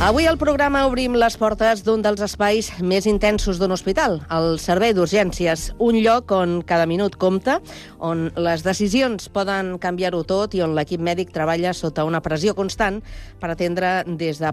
Avui al programa obrim les portes d'un dels espais més intensos d'un hospital, el servei d'urgències, un lloc on cada minut compta, on les decisions poden canviar-ho tot i on l'equip mèdic treballa sota una pressió constant per atendre des de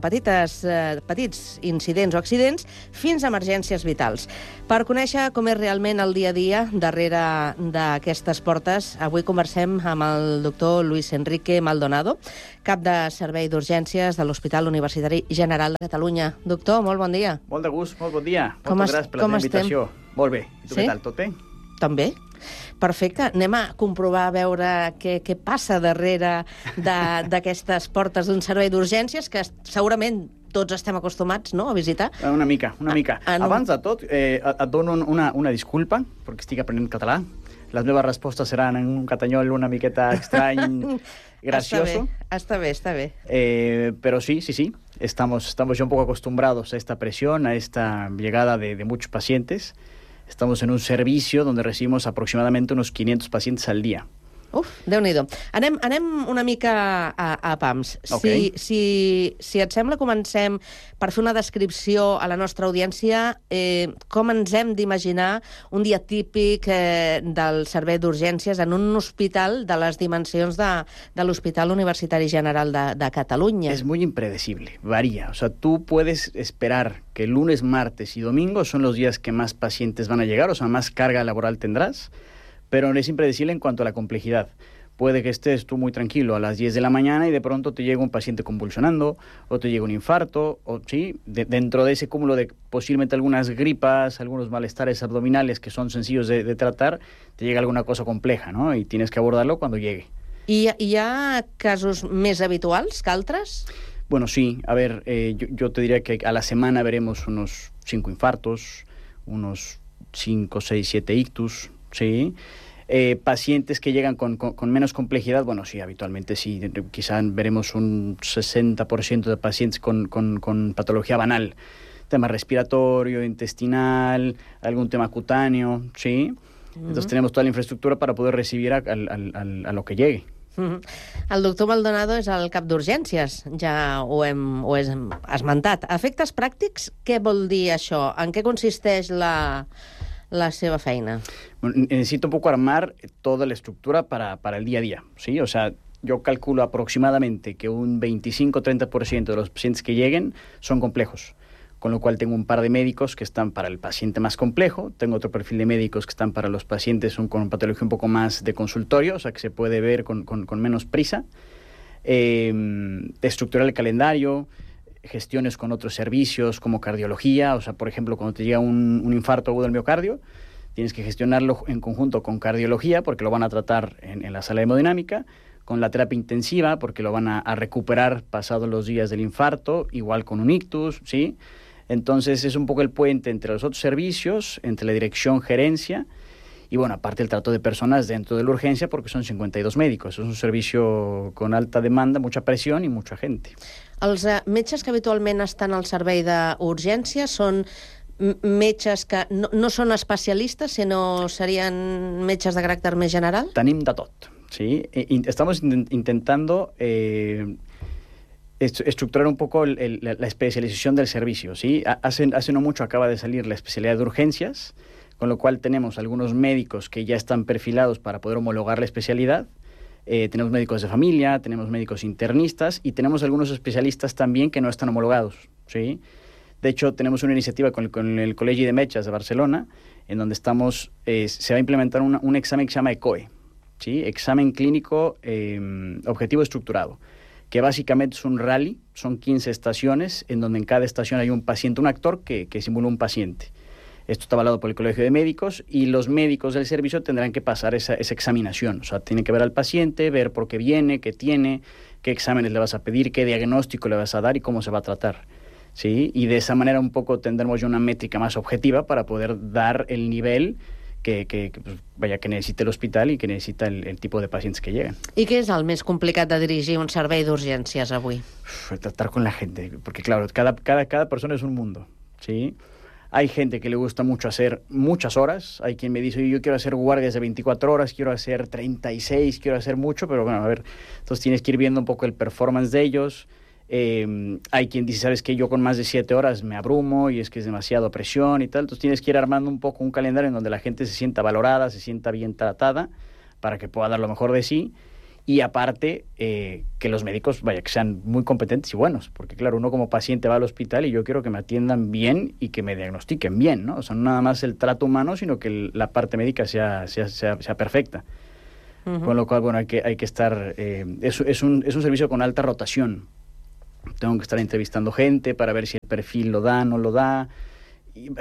petits incidents o accidents fins a emergències vitals. Per conèixer com és realment el dia a dia darrere d'aquestes portes, avui conversem amb el doctor Luis Enrique Maldonado, cap de servei d'urgències de l'Hospital Universitari General de Catalunya. Doctor, molt bon dia. Molt de gust, molt bon dia. Moltes gràcies per la invitació. Molt bé. I tu què tal, tot bé? També. Perfecte. Anem a comprovar, a veure què passa darrere d'aquestes portes d'un servei d'urgències que segurament tots estem acostumats, no?, a visitar. Una mica. Abans de tot, et dono una disculpa, perquè estic aprenent català. Les meves respostes seran en un catanyol una miqueta estrany, gracioso. Está bien. Pero sí. Estamos ya un poco acostumbrados a esta presión, a esta llegada de muchos pacientes. Estamos en un servicio donde recibimos aproximadamente unos 500 pacientes al día. Uf, Déu-n'hi-do. Anem una mica a pams. Okay. Si et sembla, comencem per fer una descripció a la nostra audiència. Com ens hem d'imaginar un dia típic del servei d'urgències en un hospital de les dimensions de l'Hospital Universitari General de Catalunya? Es muy impredecible, varía. O sea, tú puedes esperar que lunes, martes y domingo son los días que más pacientes van a llegar, o sea, más carga laboral tendrás. Pero es impredecible en cuanto a la complejidad. Puede que estés tú muy tranquilo a las 10 de la mañana y de pronto te llega un paciente convulsionando, o te llega un infarto, o sí, dentro de ese cúmulo de posiblemente algunas gripas, algunos malestares abdominales que son sencillos de tratar, te llega alguna cosa compleja, ¿no? Y tienes que abordarlo cuando llegue. Hi ha casos més habituals que altres? Bueno, sí. A ver, yo te diría que a la semana veremos unos 5 infartos, unos 5, 6, 7 ictus, sí. Pacientes que llegan con menos complejidad, bueno, sí, habitualmente sí. Quizá veremos un 60% de pacientes con patología banal. Tema respiratorio, intestinal, algún tema cutáneo, sí. Entonces tenemos toda la infraestructura para poder recibir a lo que llegue. El doctor Maldonado és el cap d'urgències, ja ho hem esmentat. Efectes pràctics, què vol dir això? En què consisteix la seva feina? Bueno, necesito un poco armar toda la estructura para el día a día, ¿sí? O sea, yo calculo aproximadamente que un 25-30% de los pacientes que lleguen son complejos, con lo cual tengo un par de médicos que están para el paciente más complejo, tengo otro perfil de médicos que están para los pacientes con patología un poco más de consultorio, o sea, que se puede ver con menos prisa, estructurar el calendario, gestiones con otros servicios como cardiología, o sea, por ejemplo, cuando te llega un infarto agudo del miocardio, tienes que gestionarlo en conjunto con cardiología porque lo van a tratar en la sala de hemodinámica, con la terapia intensiva porque lo van a recuperar pasados los días del infarto, igual con un ictus, ¿sí? Entonces es un poco el puente entre los otros servicios, entre la dirección, gerencia, y bueno, aparte el trato de personas dentro de la urgencia porque son 52 médicos. Es un servicio con alta demanda, mucha presión y mucha gente. Els metges que habitualment estan al servei d'urgències són metges que no són especialistes, sinó serien metges de caràcter més general? Tenim de tot, sí. Estamos intentando estructurar un poco la especialización del servicio, ¿sí? Hace no mucho acaba de salir la especialidad de urgencias, con lo cual tenemos algunos médicos que ya están perfilados para poder homologar la especialidad. Tenemos médicos de familia, tenemos médicos internistas y tenemos algunos especialistas también que no están homologados, ¿sí? De hecho, tenemos una iniciativa con el Col·legi de Metges de Barcelona, en donde estamos, se va a implementar un examen que se llama ECOE, ¿sí? Examen clínico objetivo estructurado, que básicamente es un rally, son 15 estaciones, en donde en cada estación hay un paciente, un actor que simula un paciente. Esto está avalado por el Colegio de Médicos y los médicos del servicio tendrán que pasar esa examinación. O sea, tienen que ver al paciente, ver por qué viene, qué tiene, qué exámenes le vas a pedir, qué diagnóstico le vas a dar y cómo se va a tratar, ¿sí? Y de esa manera un poco tendremos ya una métrica más objetiva para poder dar el nivel que necesita el hospital y que necesita el tipo de pacientes que llegan. I què és el més complicat de dirigir un servei d'urgències avui? Tratar con la gente, porque claro, cada persona es un mundo, ¿sí? Hay gente que le gusta mucho hacer muchas horas. Hay quien me dice, yo quiero hacer guardias de 24 horas, quiero hacer 36, quiero hacer mucho, pero bueno, a ver, entonces tienes que ir viendo un poco el performance de ellos. Hay quien dice, ¿sabes qué? Yo con más de 7 horas me abrumo y es que es demasiada presión y tal. Entonces tienes que ir armando un poco un calendario en donde la gente se sienta valorada, se sienta bien tratada para que pueda dar lo mejor de sí. Y aparte, que los médicos, vaya, que sean muy competentes y buenos. Porque claro, uno como paciente va al hospital y yo quiero que me atiendan bien y que me diagnostiquen bien, ¿no? O sea, no nada más el trato humano, sino que la parte médica sea perfecta. Uh-huh. Con lo cual, bueno, hay que estar... es un servicio con alta rotación. Tengo que estar entrevistando gente para ver si el perfil lo da, no lo da. Y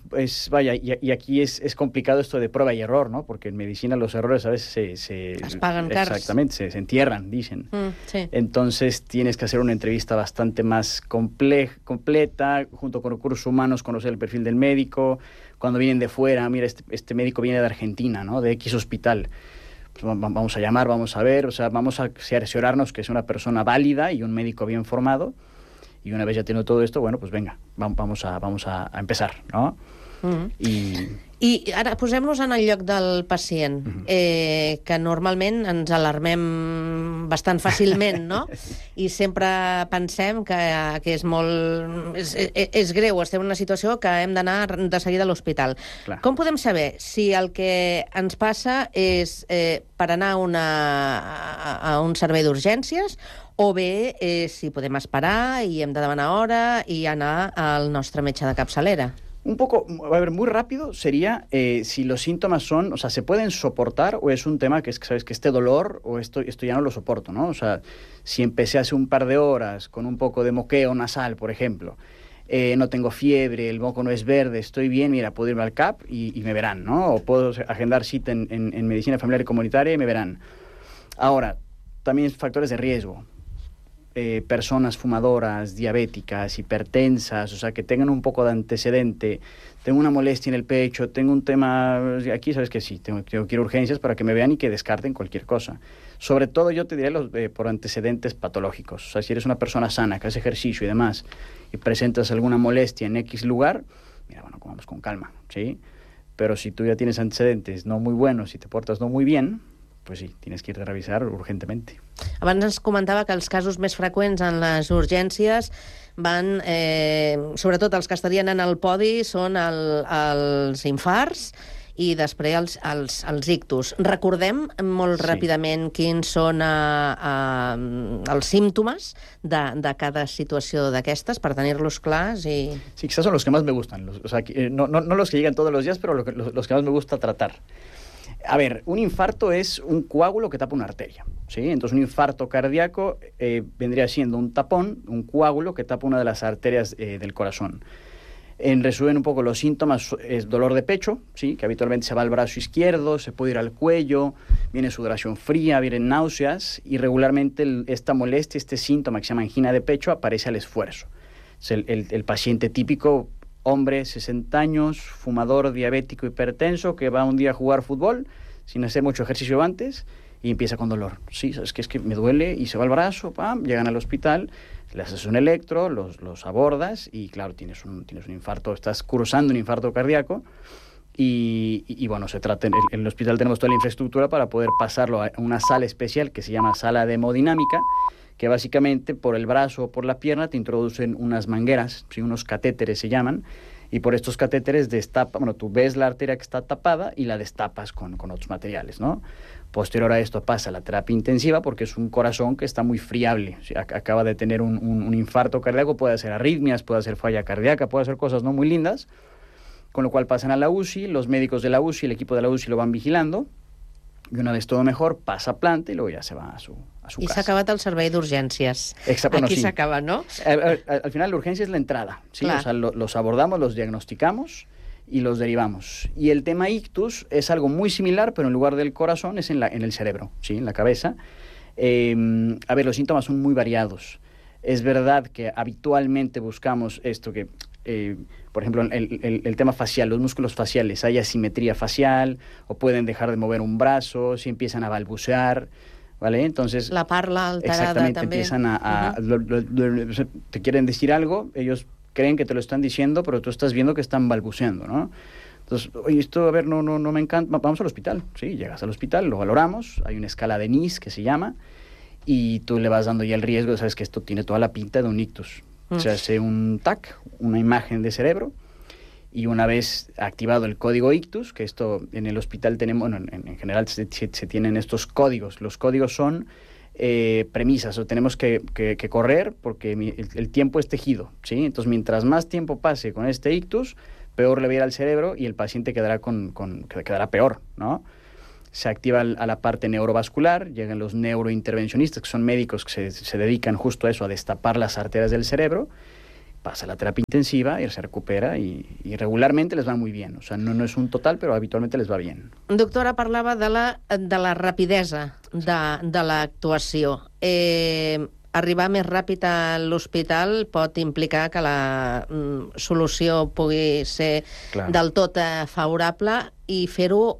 aquí es complicado esto de prueba y error, ¿no? Porque en medicina los errores a veces se pagan caros. Exactamente, se entierran, dicen. Sí. Entonces tienes que hacer una entrevista bastante más completa, junto con recursos humanos, conocer el perfil del médico. Cuando vienen de fuera, mira, este médico viene de Argentina, ¿no? De X hospital. Pues vamos a llamar, vamos a ver, o sea, vamos a cerciorarnos que es una persona válida y un médico bien formado. Y una vez ya teniendo todo esto, bueno, pues venga, vamos a empezar, no? Uh-huh. I ara posem-nos en el lloc del pacient, que normalment ens alarmem bastant fàcilment, no? I sempre pensem que és molt... És greu, estem en una situació que hem d'anar de seguida a l'hospital. Clar. Com podem saber si el que ens passa és per anar a un servei d'urgències o bé si podem esperar i hem de demanar hora i anar al nostre metge de capçalera? Un poco, a ver, muy rápido sería si los síntomas son, o sea, ¿se pueden soportar o es un tema que es, sabes, que este dolor o esto ya no lo soporto, ¿no? O sea, si empecé hace un par de horas con un poco de moqueo nasal, por ejemplo, no tengo fiebre, el moco no es verde, estoy bien, mira, puedo irme al CAP y me verán, ¿no? O puedo agendar cita en medicina familiar y comunitaria y me verán. Ahora, también factores de riesgo. Personas fumadoras, diabéticas, hipertensas, o sea, que tengan un poco de antecedente, tengo una molestia en el pecho, tengo un tema, aquí sabes que sí, tengo que ir a urgencias para que me vean y que descarten cualquier cosa. Sobre todo yo te diré por antecedentes patológicos, o sea, si eres una persona sana, que hace ejercicio y demás, y presentas alguna molestia en X lugar, mira, bueno, vamos con calma, ¿sí? Pero si tú ya tienes antecedentes no muy buenos y te portas no muy bien, pues sí, tienes que ir a revisar urgentemente. Abans ens comentava que els casos més freqüents en les urgències van, sobretot els que estarien en el podi, són els infarts i després els ictus. Recordem molt ràpidament quins són els símptomes de cada situació d'aquestes per tenir-los clars. Sí, quizás son los que más me gustan. O sea, no los que llegan todos los días, pero los que más me gusta tratar. A ver, un infarto es un coágulo que tapa una arteria, ¿sí? Entonces un infarto cardíaco vendría siendo un tapón, un coágulo que tapa una de las arterias del corazón. En resumen un poco los síntomas, es dolor de pecho, ¿sí? Que habitualmente se va al brazo izquierdo, se puede ir al cuello, viene sudoración fría, vienen náuseas y regularmente esta molestia, este síntoma que se llama angina de pecho aparece al esfuerzo. Es el paciente típico, hombre, 60 años, fumador, diabético, hipertenso, que va un día a jugar fútbol sin hacer mucho ejercicio antes y empieza con dolor. Sí, es que me duele y se va al brazo, pam, llegan al hospital, le haces un electro, los abordas y claro, tienes un infarto, estás cursando un infarto cardíaco y bueno, se trata, en el hospital tenemos toda la infraestructura para poder pasarlo a una sala especial que se llama sala de hemodinámica, que básicamente por el brazo o por la pierna te introducen unas mangueras, ¿sí? Unos catéteres se llaman, y por estos catéteres tú ves la arteria que está tapada y la destapas con otros materiales, ¿no? Posterior a esto pasa la terapia intensiva porque es un corazón que está muy friable, ¿sí? Acaba de tener un infarto cardíaco, puede ser arritmias, puede ser falla cardíaca, puede ser cosas no muy lindas, con lo cual pasan a la UCI, los médicos de la UCI, el equipo de la UCI lo van vigilando, y una vez todo mejor, pasa a planta y luego ya se va a su casa. I s'ha acabat el servei d'urgències. Exacto, Aquí sí. s'acaba, ¿no? Al final la urgencia es la entrada, ¿sí? O sea, los abordamos, los diagnosticamos y los derivamos. Y el tema ictus es algo muy similar, pero en lugar del corazón es en el cerebro, ¿sí? En la cabeza. A ver, los síntomas son muy variados. Es verdad que habitualmente buscamos esto que... por ejemplo, el tema facial, los músculos faciales, hay asimetría facial o pueden dejar de mover un brazo, si empiezan a balbucear, ¿vale? Entonces, la parla alterada exactamente, también. Empiezan te quieren decir algo, ellos creen que te lo están diciendo, pero tú estás viendo que están balbuceando, ¿no? Entonces, oye, esto, a ver, no me encanta, vamos al hospital, sí, llegas al hospital, lo valoramos, hay una escala de NIS que se llama, y tú le vas dando ya el riesgo, sabes que esto tiene toda la pinta de un ictus. Se hace un TAC, una imagen de cerebro, y una vez activado el código ictus, que esto en el hospital tenemos, bueno, en general se tienen estos códigos. Los códigos son premisas, o tenemos que correr porque el tiempo es tejido, ¿sí? Entonces, mientras más tiempo pase con este ictus, peor le va a ir al cerebro y el paciente quedará quedará peor, ¿no? Se activa a la parte neurovascular, llegan los neurointervencionistas, que son médicos que se dedican justo a eso, a destapar las arterias del cerebro, pasa la terapia intensiva y se recupera y regularmente les va muy bien. O sea, no es un total, pero habitualmente les va bien. Doctora, parlava de la rapidesa de l'actuació. Arribar més ràpid a l'hospital pot implicar que la solució pugui ser del tot favorable i fer-ho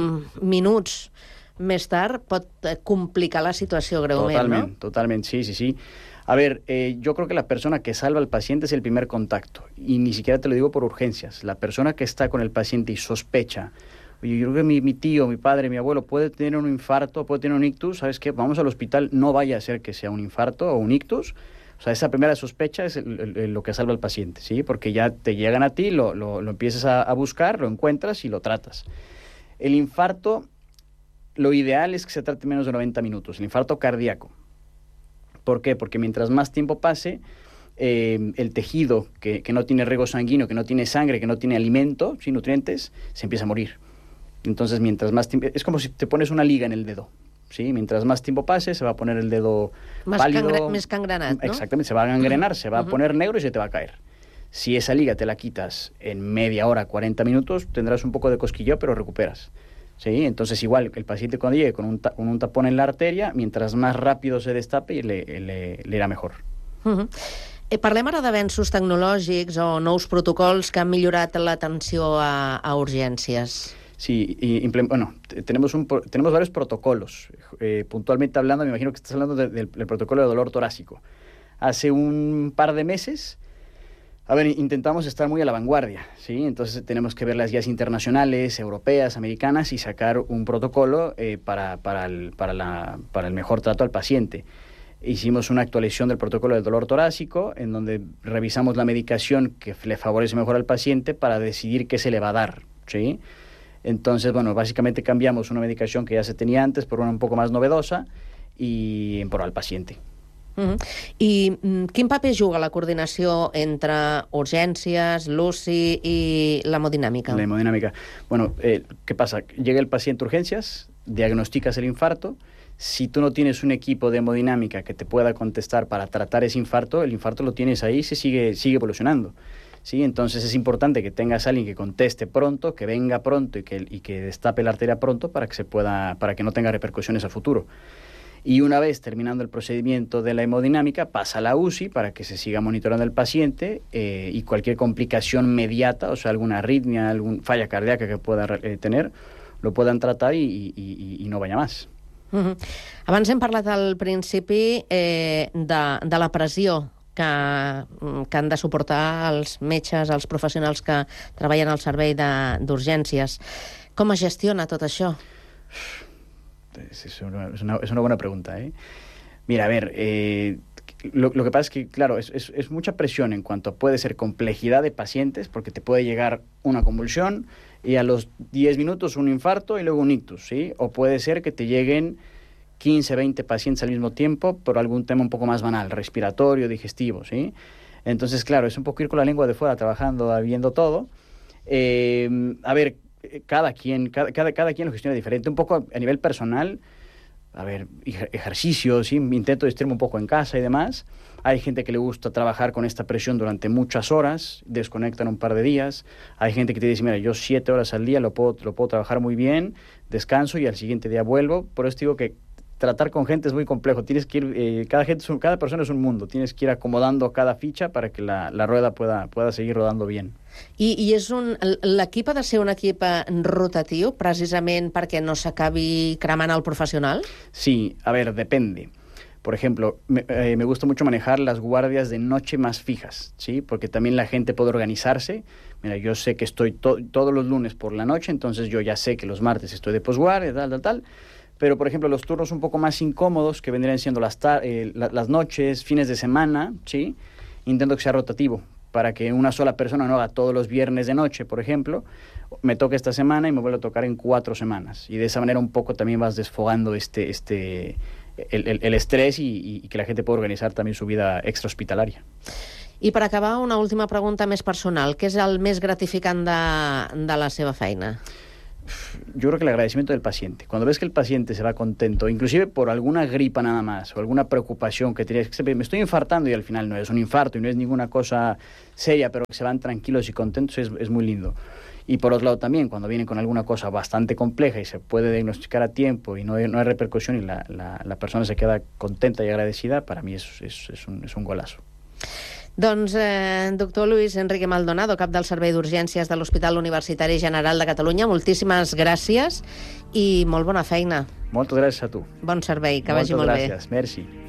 minuts més tard pot complicar la situació greument, totalmente, ¿no? Totalmente, sí. A ver, yo creo que la persona que salva al paciente es el primer contacto, y ni siquiera te lo digo por urgencias. La persona que está con el paciente y sospecha, oye, yo creo que mi tío, mi padre, mi abuelo puede tener un infarto, puede tener un ictus, ¿sabes qué? Vamos al hospital, no vaya a ser que sea un infarto o un ictus. O sea, esa primera sospecha es lo que salva al paciente, ¿sí? Porque ya te llegan a ti, lo empiezas a buscar, lo encuentras y lo tratas. El infarto, lo ideal es que se trate menos de 90 minutos, el infarto cardíaco. ¿Por qué? Porque mientras más tiempo pase, el tejido que no tiene riego sanguíneo, que no tiene sangre, que no tiene alimento, sin nutrientes, se empieza a morir. Entonces, mientras más tiempo... Es como si te pones una liga en el dedo, ¿sí? Mientras más tiempo pase, se va a poner el dedo pálido. Més cangrenat, ¿no? Exactamente, se va a gangrenar, se va a poner negro y se te va a caer. Si esa liga te la quitas en media hora, 40 minutos, tendrás un poco de cosquilleo, pero recuperas. ¿Sí? Entonces, igual, el paciente cuando llegue con un tapón en la arteria, mientras más rápido se destape, le irà mejor. Parlem ara d'avenços tecnològics o nous protocols que han millorat l'atenció a urgències. Sí, tenemos varios protocolos. Puntualmente hablando, me imagino que estás hablando del protocolo de dolor torácico. Hace un par de meses, intentamos estar muy a la vanguardia, ¿sí? Entonces tenemos que ver las guías internacionales, europeas, americanas, y sacar un protocolo para el mejor trato al paciente. Hicimos una actualización del protocolo del dolor torácico, en donde revisamos la medicación que le favorece mejor al paciente para decidir qué se le va a dar, ¿sí? Entonces, básicamente cambiamos una medicación que ya se tenía antes por una un poco más novedosa y en pro al paciente. I quin paper juga la coordinació entre urgències, l'UCI i l'hemodinàmica? La hemodinámica. ¿Qué pasa? Llega el paciente a urgencias, diagnosticas el infarto. Si tú no tienes un equipo de hemodinámica que te pueda contestar para tratar ese infarto, el infarto lo tienes ahí y sigue evolucionando. ¿Sí? Entonces es importante que tengas a alguien que conteste pronto, que venga pronto y que destape la arteria pronto para que no tenga repercusiones a futuro. Y una vez terminando el procedimiento de la hemodinámica, pasa a la UCI para que se siga monitoreando el paciente y cualquier complicación mediata, o sea, alguna arritmia, alguna falla cardíaca que pueda tener, lo puedan tratar y no vaya más. Abans hem parlat al principi de la pressió que han de suportar els metges, els professionals que treballen al servei d'urgències. Com es gestiona tot això? Es una buena pregunta, ¿eh? Mira, lo que pasa es que, claro, es mucha presión en cuanto a puede ser complejidad de pacientes, porque te puede llegar una convulsión y a los 10 minutos un infarto y luego un ictus, ¿sí? O puede ser que te lleguen 15, 20 pacientes al mismo tiempo por algún tema un poco más banal, respiratorio, digestivo, ¿sí? Entonces, claro, es un poco ir con la lengua de fuera trabajando, viendo todo. Cada quien lo gestiona diferente. Un poco a nivel personal, ejercicios, ¿sí? Intento distraerme un poco en casa y demás. Hay gente que le gusta trabajar con esta presión durante muchas horas, desconectan un par de días. Hay gente que te dice, mira, yo 7 horas al día lo puedo trabajar muy bien, descanso y al siguiente día vuelvo. Por eso digo que tratar con gente es muy complejo. Tienes que ir, cada persona es un mundo. Tienes que ir acomodando cada ficha para que la rueda pueda seguir rodando bien. I l'equip ha de ser un equip rotatiu, precisament perquè no s'acabi cremant el professional? Sí, depende. Por ejemplo, me gusta mucho manejar las guardias de noche más fijas, ¿sí? Porque también la gente puede organizarse. Mira, yo sé que estoy todos los lunes por la noche, entonces yo ya sé que los martes estoy de posguardia, tal. Pero, por ejemplo, los turnos un poco más incómodos, que vendrían siendo las noches, fines de semana, ¿sí? Intento que sea rotativo, para que una sola persona no haga todos los viernes de noche, por ejemplo, me toque esta semana y me vuelve a tocar en 4 semanas. Y de esa manera un poco también vas desfogando el estrés y que la gente pueda organizar también su vida extrahospitalaria. I per acabar, una última pregunta més personal. Què és el més gratificant de la seva feina? Yo creo que el agradecimiento del paciente. Cuando ves que el paciente se va contento, inclusive por alguna gripa nada más, o alguna preocupación que tienes, me estoy infartando y al final no es un infarto y no es ninguna cosa seria, pero que se van tranquilos y contentos, es muy lindo. Y por otro lado también, cuando vienen con alguna cosa bastante compleja y se puede diagnosticar a tiempo y no hay repercusión y la persona se queda contenta y agradecida, para mí es un golazo. Doncs, doctor Luis Enrique Maldonado, cap del Servei d'Urgències de l'Hospital Universitari General de Catalunya, moltíssimes gràcies i molt bona feina. Moltes gràcies a tu. Bon servei, que vagi molt bé. Moltes gràcies, merci.